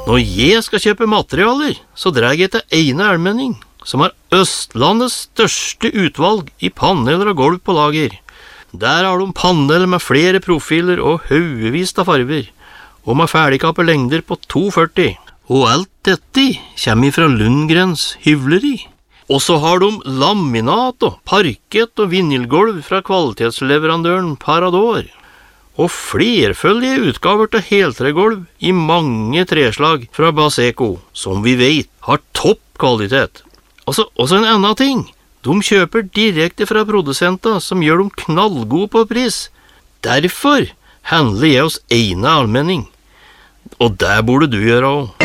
Når jeg skal kjøpe materialer, så drar jeg til Eine Almenning, som har Østlandets største utvalg i paneler og gulv på lager. Der har de paneler med flere profiler og haugevis av farver, og med ferdigkappe lengder på 2,40. Og alt dette kommer fra Lundgrens hyvleri. Og så har de laminat og parkett og vinylgulv fra kvalitetsleverandøren Parador. Og flerføldige utgaver til heltregulv i mange treslag fra Baseco, som vi vet har topp kvalitet. Og så en annen ting. De kjøper direkte fra produsenter som gjør dem knallgode på pris. Derfor handler jeg hos Eine Almenning. Og det burde du gjøre også.